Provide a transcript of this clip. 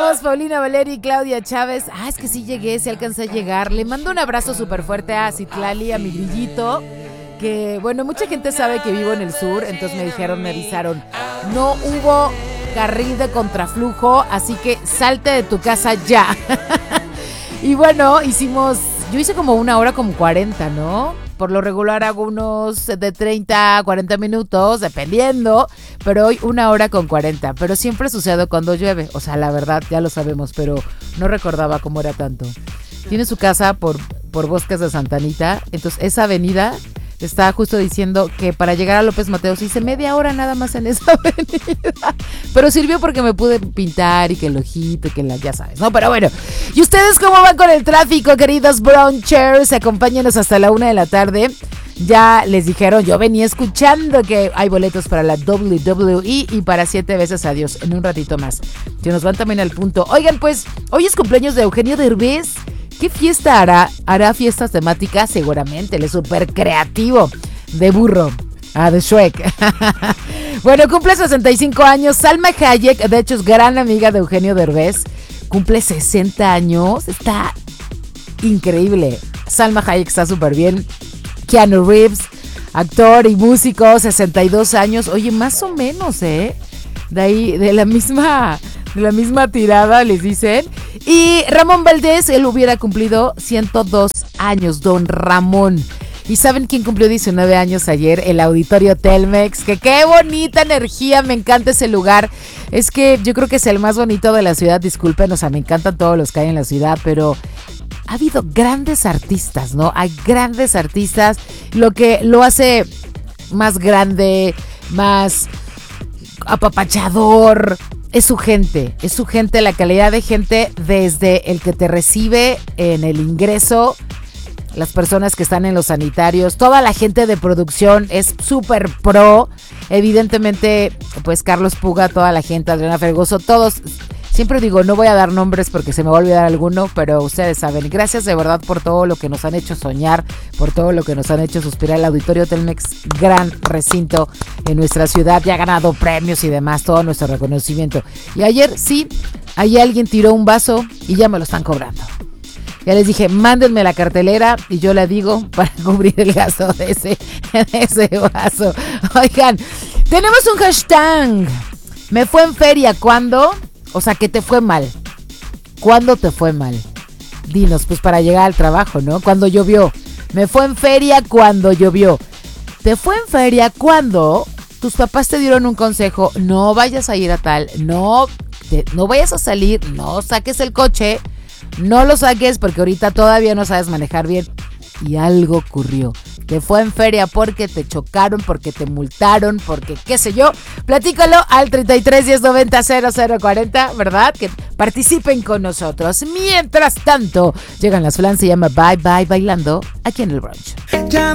Saludos, Paulina Valeri y Claudia Chávez. Es que sí llegué, sí alcancé a llegar. Le mando un abrazo súper fuerte a Citlali, a mi grillito. Que, bueno, mucha gente sabe que vivo en el sur, entonces me avisaron. No hubo carril de contraflujo, así que salte de tu casa ya. Y bueno, yo hice como 1 hora como 40, ¿no? Por lo regular hago unos de 30 a 40 minutos, dependiendo, pero hoy 1 hora con 40. Pero siempre sucede cuando llueve, o sea, la verdad, ya lo sabemos, pero no recordaba cómo era tanto. Tiene su casa por Bosques de Santa Anita, entonces esa avenida está justo diciendo que para llegar a López Mateos hice media hora nada más en esa avenida. Pero sirvió porque me pude pintar y que el ojito y que ya sabes, ¿no? Pero bueno, ¿y ustedes cómo van con el tráfico, queridos brunchers? Acompáñenos hasta la 1 de la tarde. Ya les dijeron, yo venía escuchando que hay boletos para la WWE y para 7 veces adiós en un ratito más. Que nos van también al punto. Oigan, pues, hoy es cumpleaños de Eugenio Derbez. ¿Qué fiesta hará? ¿Hará fiestas temáticas? Seguramente, él es súper creativo. De burro. De Shrek. Bueno, cumple 65 años. Salma Hayek, de hecho, es gran amiga de Eugenio Derbez. Cumple 60 años. Está increíble. Salma Hayek está súper bien. Keanu Reeves, actor y músico, 62 años. Oye, más o menos, De ahí, de la misma tirada, les dicen. Y Ramón Valdés, él hubiera cumplido 102 años, don Ramón. ¿Y saben quién cumplió 19 años ayer? El Auditorio Telmex, que qué bonita energía, me encanta ese lugar. Es que yo creo que es el más bonito de la ciudad, disculpen, o sea, me encantan todos los que hay en la ciudad, pero ha habido grandes artistas, ¿no? Hay grandes artistas, lo que lo hace más grande, más apapachador. Es su gente, la calidad de gente desde el que te recibe en el ingreso, las personas que están en los sanitarios, toda la gente de producción es súper pro, evidentemente, pues Carlos Puga, toda la gente, Adriana Fregoso, todos, siempre digo, no voy a dar nombres porque se me va a olvidar alguno, pero ustedes saben, gracias de verdad por todo lo que nos han hecho soñar, por todo lo que nos han hecho suspirar. El Auditorio Telmex, gran recinto en nuestra ciudad, ya ha ganado premios y demás, todo nuestro reconocimiento. Y ayer sí, ahí alguien tiró un vaso y ya me lo están cobrando. Ya les dije, mándenme la cartelera y yo la digo para cubrir el gasto de ese vaso. Oigan, tenemos un hashtag. Me fue en feria, ¿cuándo? O sea, que te fue mal. ¿Cuándo te fue mal? Dinos, pues para llegar al trabajo, ¿no? Cuando llovió. Me fue en feria cuando llovió. ¿Te fue en feria cuando tus papás te dieron un consejo? No vayas a ir a tal, no vayas a salir, no saques el coche, no lo saques porque ahorita todavía no sabes manejar bien. Y algo ocurrió. Te fue en feria porque te chocaron, porque te multaron, porque qué sé yo. Platícalo al 33 10 90 0040, ¿verdad? Que participen con nosotros. Mientras tanto, llegan las Flans, se llama Bye Bye Bailando aquí en el brunch.